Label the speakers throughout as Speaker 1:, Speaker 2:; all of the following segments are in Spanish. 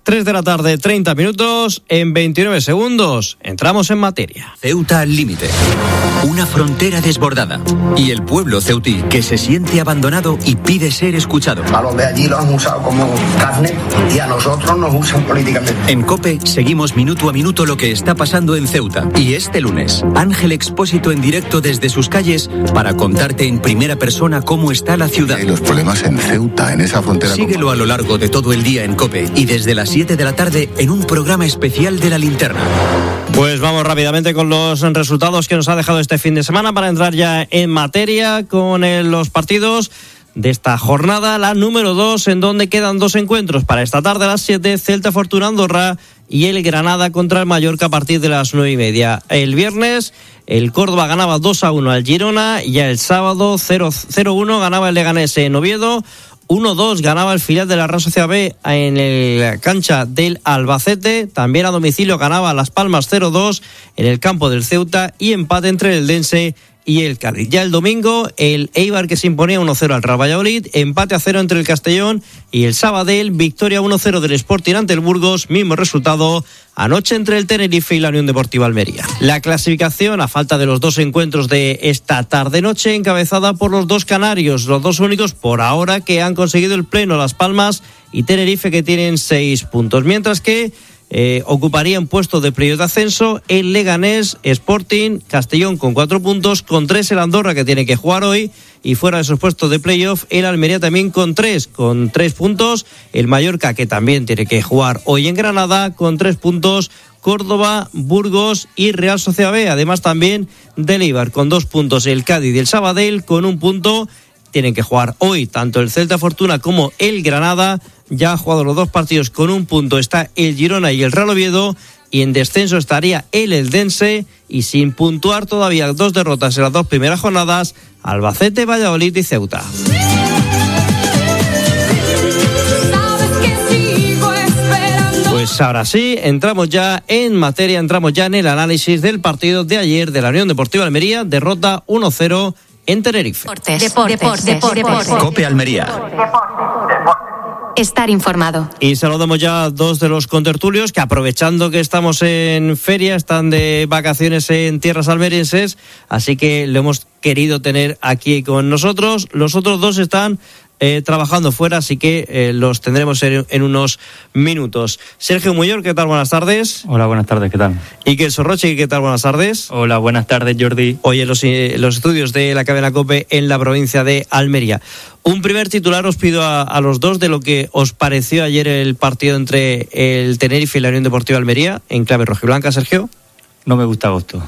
Speaker 1: 3 de la tarde, 30 minutos, en 29 segundos, entramos en materia.
Speaker 2: Ceuta al límite, una frontera desbordada y el pueblo ceutí que se siente abandonado y pide ser escuchado.
Speaker 3: A los de allí los han usado como carne y a nosotros nos usan políticamente.
Speaker 2: En COPE seguimos minuto a minuto lo que está pasando en Ceuta y este lunes, Ángel Expósito en directo desde sus calles para contarte en primera persona cómo está la ciudad.
Speaker 4: Hay los problemas en Ceuta, en esa frontera.
Speaker 2: Síguelo a lo largo de todo el día en COPE y desde las 7 de la tarde en un programa especial de La Linterna.
Speaker 1: Pues vamos rápidamente con los resultados que nos ha dejado este fin de semana para entrar ya en materia con los partidos de esta jornada, la número 2, en donde quedan 2 encuentros para esta tarde a las 7, Celta Fortuna Andorra y el Granada contra el Mallorca a partir de las 9:30. El viernes el Córdoba ganaba 2-1 al Girona y el sábado 0-1 ganaba el Leganés en Oviedo. 1-2 ganaba el filial de la Real Sociedad B en la cancha del Albacete. También a domicilio ganaba Las Palmas 0-2 en el campo del Ceuta y empate entre el Eldense y el Cádiz. Ya el domingo, el Eibar que se imponía 1-0 al Real Valladolid, empate a 0 entre el Castellón y el Sabadell, victoria 1-0 del Sporting ante el Burgos, mismo resultado anoche entre el Tenerife y la Unión Deportiva Almería. La clasificación, a falta de los 2 encuentros de esta tarde-noche, encabezada por los 2 canarios, los 2 únicos por ahora que han conseguido el pleno, Las Palmas y Tenerife, que tienen 6 puntos, mientras que ocuparían puestos de playoff de ascenso el Leganés, Sporting, Castellón con 4 puntos, con 3 el Andorra que tiene que jugar hoy, y fuera de esos puestos de playoff el Almería también con 3 puntos, el Mallorca que también tiene que jugar hoy en Granada con 3 puntos, Córdoba, Burgos y Real Sociedad B, además también del Eibar con 2 puntos, el Cádiz y el Sabadell con 1 punto. Tienen que jugar hoy tanto el Celta Fortuna como el Granada. Ya ha jugado los 2 partidos con 1 punto. Está el Girona y el Real Oviedo. Y en descenso estaría el Eldense. Y sin puntuar todavía 2 derrotas en las 2 primeras jornadas, Albacete, Valladolid y Ceuta. Pues ahora sí, entramos ya en materia, entramos ya en el análisis del partido de ayer de la Unión Deportiva Almería. Derrota 1-0 en Tenerife.
Speaker 5: Deportes.
Speaker 2: COPE Almería.
Speaker 5: Estar informado.
Speaker 1: Y saludamos ya a 2 de los contertulios que, aprovechando que estamos en feria, están de vacaciones en tierras almerienses, así que lo hemos querido tener aquí con nosotros. Los otros 2 están trabajando fuera, así que los tendremos en unos minutos. Sergio Muyor, ¿qué tal? Buenas tardes.
Speaker 6: Hola, buenas tardes, ¿qué tal?
Speaker 1: Iker Sorroche, ¿qué tal? Buenas tardes.
Speaker 6: Hola, buenas tardes, Jordi.
Speaker 1: Hoy en los estudios de la cadena COPE en la provincia de Almería. Un primer titular os pido a los 2 de lo que os pareció ayer el partido entre el Tenerife y la Unión Deportiva Almería en clave rojiblanca, Sergio.
Speaker 6: No me gusta agosto.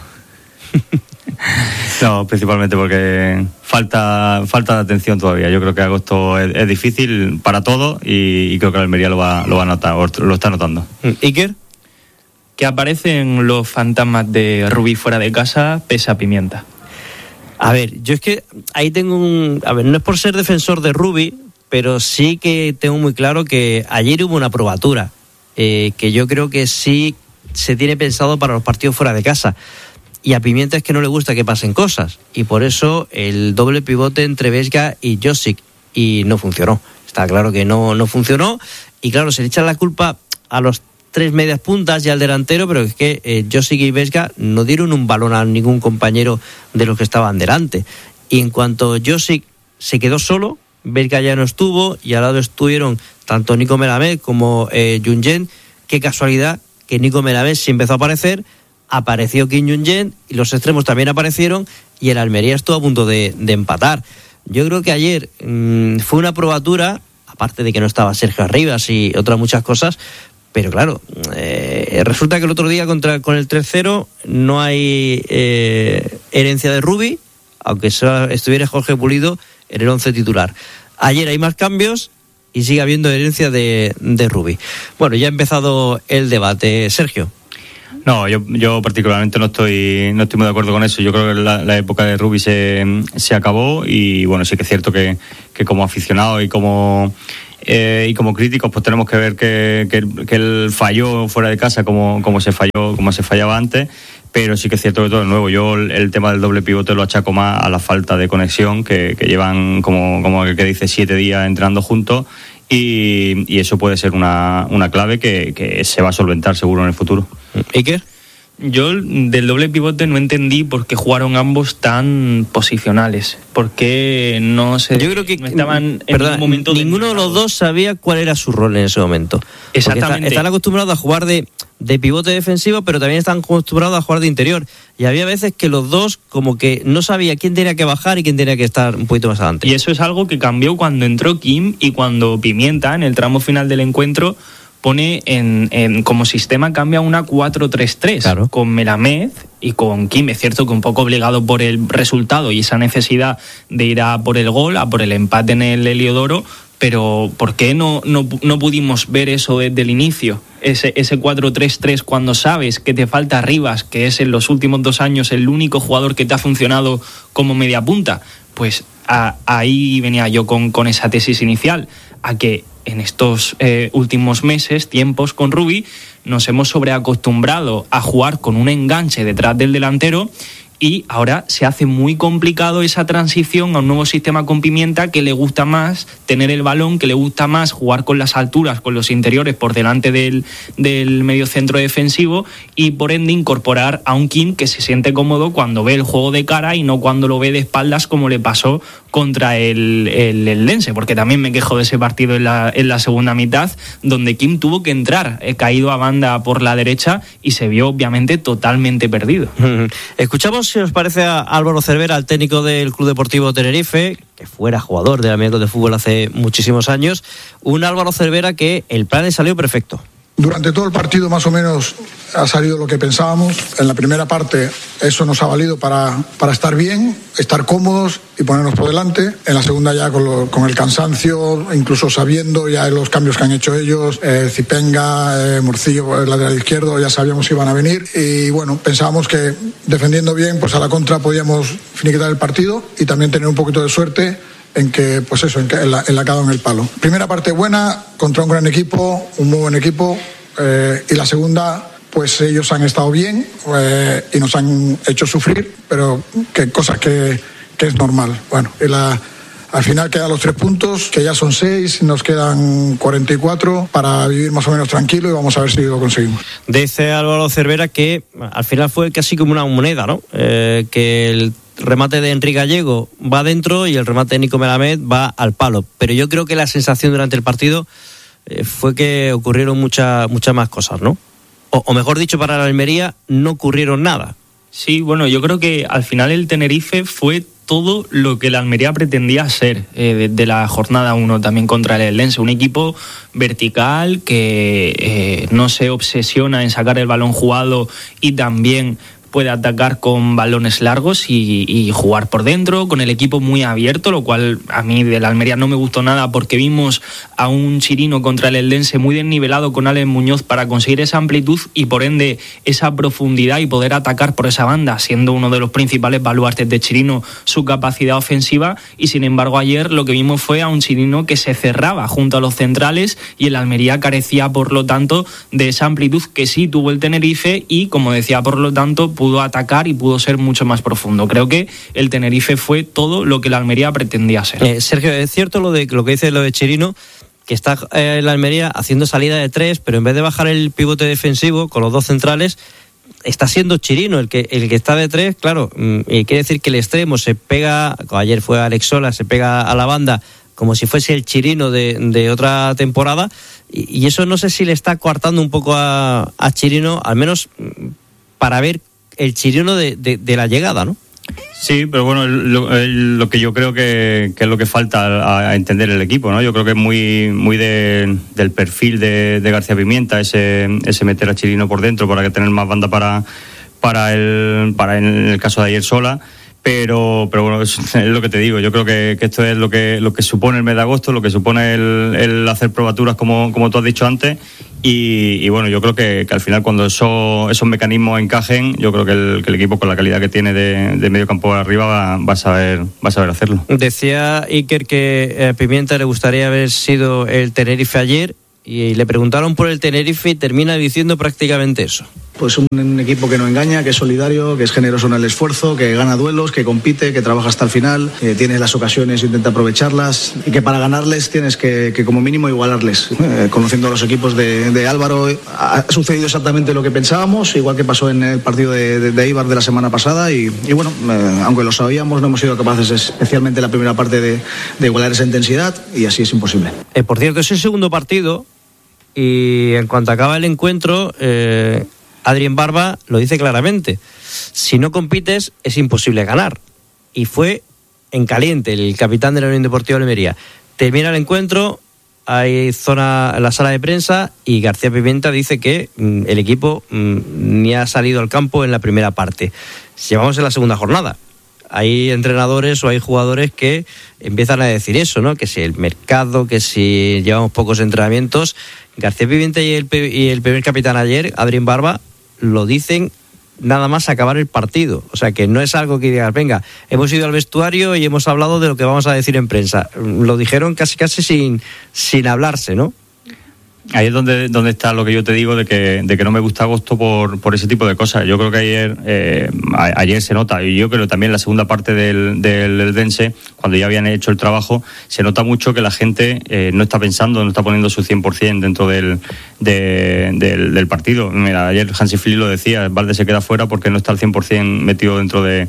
Speaker 6: No, principalmente porque falta de atención todavía. Yo creo que agosto es difícil para todos y creo que la Almería lo va a notar, o lo está notando.
Speaker 1: ¿Iker?
Speaker 7: Que aparecen los fantasmas de Rubí fuera de casa, pesa pimienta.
Speaker 1: A ver, yo es que ahí tengo no es por ser defensor de Rubí, pero sí que tengo muy claro que ayer hubo una probatura, que yo creo que sí se tiene pensado para los partidos fuera de casa. Y a Pimienta es que no le gusta que pasen cosas. Y por eso el doble pivote entre Vesga y Josic. Y no funcionó. Está claro que no funcionó. Y claro, se le echa la culpa a los 3 medias puntas y al delantero, pero es que Josic y Vesga no dieron un balón a ningún compañero de los que estaban delante. Y en cuanto Josic se quedó solo, Vesga ya no estuvo, y al lado estuvieron tanto Nico Melamed como Junyent. Qué casualidad que Nico Melamed sí empezó a aparecer, apareció Kim Junyent y los extremos también aparecieron, y el Almería estuvo a punto de empatar. Yo creo que ayer fue una probatura, aparte de que no estaba Sergio Arribas y otras muchas cosas, pero claro, resulta que el otro día con el 3-0 no hay herencia de Rubí, aunque estuviera Jorge Pulido en el 11 titular. Ayer hay más cambios y sigue habiendo herencia de Rubí. Bueno, ya ha empezado el debate. Sergio.
Speaker 6: No, yo particularmente no estoy muy de acuerdo con eso. Yo creo que la época de Rubí se acabó, y bueno, sí que es cierto que como aficionados y como críticos pues tenemos que ver que él falló fuera de casa como se fallaba antes, pero sí que es cierto que todo de nuevo. Yo el tema del doble pivote lo achaco más a la falta de conexión, que llevan como que dice 7 días entrenando juntos, y eso puede ser una clave que se va a solventar seguro en el futuro.
Speaker 1: ¿Iker?
Speaker 7: Yo del doble pivote no entendí por qué jugaron ambos tan posicionales. ¿Por qué no se
Speaker 1: Yo creo que
Speaker 7: no estaban en un momento
Speaker 1: ninguno de los dos sabía cuál era su rol en ese momento.
Speaker 7: Exactamente.
Speaker 1: Están acostumbrados a jugar de pivote defensivo, pero también están acostumbrados a jugar de interior. Y había veces que los dos como que no sabía quién tenía que bajar y quién tenía que estar un poquito más adelante.
Speaker 7: Y eso es algo que cambió cuando entró Kim y cuando Pimienta, en el tramo final del encuentro, pone en como sistema, cambia una 4-3-3,
Speaker 1: claro,
Speaker 7: con Melamed y con Kim. Es cierto que un poco obligado por el resultado y esa necesidad de ir a por el gol, a por el empate en el Heliodoro, pero ¿por qué no pudimos ver eso desde el inicio? Ese 4-3-3 cuando sabes que te falta Rivas, que es en los últimos 2 años el único jugador que te ha funcionado como media punta. Pues ahí venía yo con esa tesis inicial, a que en estos últimos meses, tiempos con Rubí, nos hemos sobreacostumbrado a jugar con un enganche detrás del delantero y ahora se hace muy complicado esa transición a un nuevo sistema con Pimienta, que le gusta más tener el balón, que le gusta más jugar con las alturas, con los interiores por delante del medio centro defensivo, y por ende incorporar a un Kim que se siente cómodo cuando ve el juego de cara y no cuando lo ve de espaldas, como le pasó contra el Lense, porque también me quejo de ese partido en la segunda mitad, donde Kim tuvo que entrar caído a banda por la derecha y se vio obviamente totalmente perdido.
Speaker 1: Escuchamos, si os parece, a Álvaro Cervera, el técnico del Club Deportivo Tenerife, que fuera jugador del Almería de Fútbol hace muchísimos años. Un Álvaro Cervera que el plan le salió perfecto.
Speaker 5: Durante todo el partido más o menos ha salido lo que pensábamos. En la primera parte eso nos ha valido para estar bien, estar cómodos y ponernos por delante. En la segunda ya con el cansancio, incluso sabiendo ya los cambios que han hecho ellos, Zipenga, Morcillo, el lateral izquierdo, ya sabíamos que iban a venir. Y bueno, pensábamos que defendiendo bien, pues a la contra podíamos finiquitar el partido y también tener un poquito de suerte en que, pues eso, en la cagada en el palo. Primera parte buena, contra un gran equipo, un muy buen equipo, y la segunda, pues ellos han estado bien y nos han hecho sufrir, pero cosas que es normal. Bueno, al final quedan los 3 puntos, que ya son 6, nos quedan 44 para vivir más o menos tranquilo y vamos a ver si lo conseguimos.
Speaker 1: Dice Álvaro Cervera que al final fue casi como una moneda, ¿no? Que el remate de Enrique Gallego va dentro y el remate de Nico Melamed va al palo. Pero yo creo que la sensación durante el partido fue que ocurrieron muchas más cosas, ¿no? O mejor dicho, para la Almería no ocurrieron nada.
Speaker 7: Sí, bueno, yo creo que al final el Tenerife fue todo lo que la Almería pretendía ser desde la jornada 1 también contra el Lense. Un equipo vertical que no se obsesiona en sacar el balón jugado y también puede atacar con balones largos y jugar por dentro, con el equipo muy abierto, lo cual a mí de la Almería no me gustó nada, porque vimos a un Chirino contra el Eldense muy desnivelado con Alex Muñoz para conseguir esa amplitud y por ende esa profundidad y poder atacar por esa banda, siendo uno de los principales baluartes de Chirino su capacidad ofensiva. Y sin embargo ayer lo que vimos fue a un Chirino que se cerraba junto a los centrales y el Almería carecía por lo tanto de esa amplitud que sí tuvo el Tenerife y, como decía, por lo tanto pudo atacar y pudo ser mucho más profundo. Creo que el Tenerife fue todo lo que la Almería pretendía ser.
Speaker 1: Sergio, es cierto lo que dice lo de Chirino, que está la Almería haciendo salida de 3, pero en vez de bajar el pivote defensivo con los 2 centrales, está siendo Chirino el que está de 3, claro, y quiere decir que el extremo se pega, como ayer fue Alex Sola, se pega a la banda como si fuese el Chirino de otra temporada, y eso no sé si le está coartando un poco a Chirino, al menos para ver el Chirino de la llegada, ¿no?
Speaker 6: Sí, pero bueno, lo que yo creo que es lo que falta a entender el equipo, ¿no? Yo creo que es muy del perfil de García Pimienta, ese meter a Chirino por dentro para que tener más banda para en el caso de ayer Sola. Pero bueno, es lo que te digo. Yo creo que esto es lo que supone el mes de agosto, lo que supone el hacer probaturas como tú has dicho antes. Y bueno, yo creo que al final cuando esos mecanismos encajen, yo creo que el equipo con la calidad que tiene de medio campo arriba va a saber hacerlo.
Speaker 1: Decía Iker que a Pimienta le gustaría haber sido el Tenerife ayer, y le preguntaron por el Tenerife y termina diciendo prácticamente eso.
Speaker 8: pues un equipo que no engaña, que es solidario, que es generoso en el esfuerzo, que gana duelos, que compite, que trabaja hasta el final, que tiene las ocasiones e intenta aprovecharlas, y que para ganarles tienes que como mínimo igualarles. Conociendo a los equipos de Álvaro, ha sucedido exactamente lo que pensábamos, igual que pasó en el partido de Eibar de la semana pasada, y bueno, aunque lo sabíamos, no hemos sido capaces, especialmente en la primera parte, de igualar esa intensidad, y así es imposible.
Speaker 1: Por cierto, es el segundo partido, y en cuanto acaba el encuentro, Adrián Barba lo dice claramente: si no compites es imposible ganar. Y fue en caliente el capitán de la Unión Deportiva de Almería. Termina el encuentro, hay zona en la sala de prensa, y García Pimienta dice que el equipo ni ha salido al campo en la primera parte. Llevamos en la segunda jornada. Hay entrenadores o hay jugadores que empiezan a decir eso, ¿no? Que si el mercado, que si llevamos pocos entrenamientos. García Pimienta y el primer capitán ayer, Adrián Barba, lo dicen nada más acabar el partido. O sea, que no es algo que digas, venga, hemos ido al vestuario y hemos hablado de lo que vamos a decir en prensa. Lo dijeron casi sin hablarse, ¿no?
Speaker 6: Ahí es donde está lo que yo te digo de que no me gusta Agosto por ese tipo de cosas. Yo creo que ayer se nota, y yo creo también la segunda parte del Dense, cuando ya habían hecho el trabajo, se nota mucho que la gente no está pensando, no está poniendo su 100% dentro del partido. Mira, ayer Hansi Flick lo decía, Valde se queda fuera porque no está al 100% metido dentro de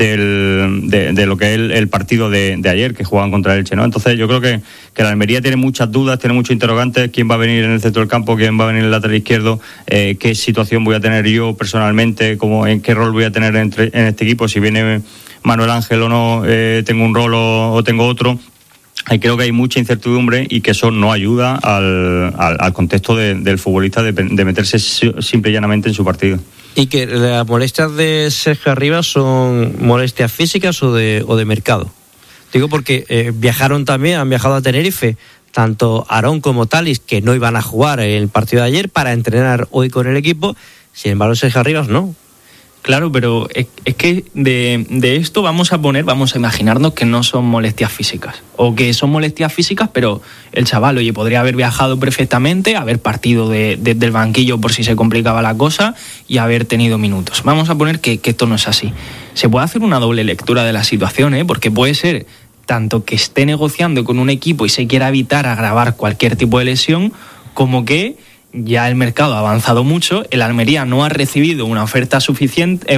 Speaker 6: lo que es el partido de ayer, que jugaban contra el Elche, ¿no? Entonces yo creo que la Almería tiene muchas dudas, tiene muchos interrogantes: quién va a venir en el centro del campo, quién va a venir en el lateral izquierdo, qué situación voy a tener yo personalmente, en qué rol voy a tener en este equipo, si viene Manuel Ángel o no, tengo un rol o tengo otro. Creo que hay mucha incertidumbre, y que eso no ayuda al contexto del futbolista de meterse simple y llanamente en su partido.
Speaker 1: ¿Y que las molestias de Sergio Arribas son molestias físicas o de mercado? Digo porque han viajado a Tenerife tanto Aarón como Talis, que no iban a jugar en el partido de ayer, para entrenar hoy con el equipo. Sin embargo, Sergio Arribas no.
Speaker 7: Claro, pero es que de esto vamos a imaginarnos que no son molestias físicas, o que son molestias físicas, pero el chaval, oye, podría haber viajado perfectamente, haber partido desde el banquillo por si se complicaba la cosa y haber tenido minutos. Vamos a poner que esto no es así. Se puede hacer una doble lectura de la situación, porque puede ser tanto que esté negociando con un equipo y se quiera evitar agravar cualquier tipo de lesión, como que ya el mercado ha avanzado mucho, el Almería no ha recibido una oferta suficiente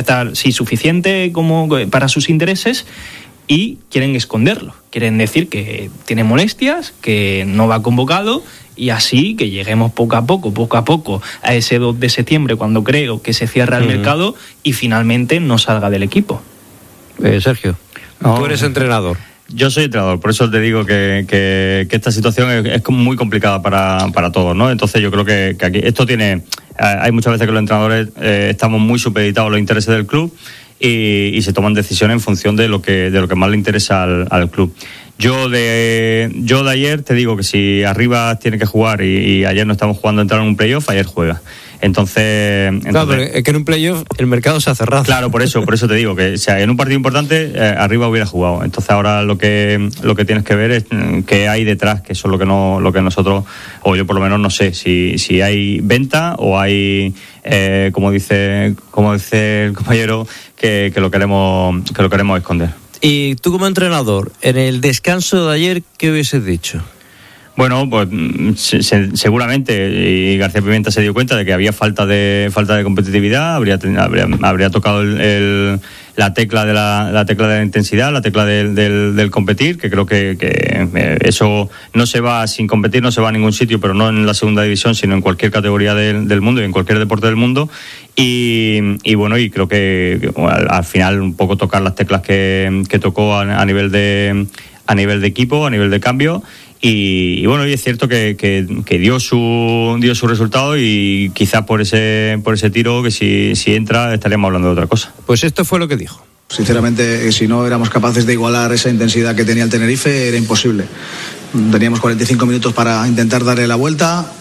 Speaker 7: como para sus intereses, y quieren esconderlo. Quieren decir que tiene molestias, que no va convocado, y así que lleguemos poco a poco a ese 2 de septiembre, cuando creo que se cierra el mercado, y finalmente no salga del equipo.
Speaker 1: Sergio, tú eres entrenador.
Speaker 6: Yo soy entrenador, por eso te digo que esta situación es muy complicada para todos, ¿no? Entonces yo creo que aquí esto hay muchas veces que los entrenadores estamos muy supeditados a los intereses del club, y se toman decisiones en función de lo que más le interesa al club. Yo de ayer te digo que si Arribas tiene que jugar y ayer no estamos jugando a entrar en un playoff, ayer juega. Entonces
Speaker 1: claro, pero es que en un playoff el mercado se ha cerrado.
Speaker 6: Claro, por eso te digo que en un partido importante Arribas hubiera jugado. Entonces ahora lo que tienes que ver es qué hay detrás, que eso es lo que nosotros, o yo por lo menos no sé, si hay venta o hay como dice el compañero, que lo queremos esconder.
Speaker 1: Y tú como entrenador, en el descanso de ayer, ¿qué hubieses dicho?
Speaker 6: Bueno, pues seguramente, y García Pimienta se dio cuenta de que había falta de competitividad, habría tocado la tecla de la intensidad, la tecla del competir, que creo que eso no se va sin competir, no se va a ningún sitio, pero no en la segunda división, sino en cualquier categoría del mundo y en cualquier deporte del mundo. Y bueno, y creo que al final un poco tocar las teclas que tocó a nivel de equipo, a nivel de cambio. Y bueno, y es cierto que dio su resultado, y quizás por ese tiro, que si entra estaríamos hablando de otra cosa.
Speaker 1: Pues esto fue lo que dijo.
Speaker 8: Sinceramente, si no éramos capaces de igualar esa intensidad que tenía el Tenerife, era imposible. Teníamos 45 minutos para intentar darle la vuelta.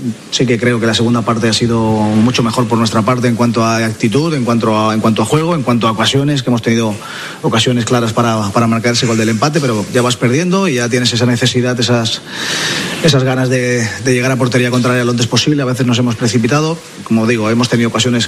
Speaker 8: Sí que creo que la segunda parte ha sido mucho mejor por nuestra parte en cuanto a actitud, en cuanto a juego, en cuanto a ocasiones, que hemos tenido ocasiones claras para marcar ese gol del empate, pero ya vas perdiendo y ya tienes esa necesidad, esas ganas de llegar a portería contraria lo antes posible. A veces nos hemos precipitado, como digo, hemos tenido ocasiones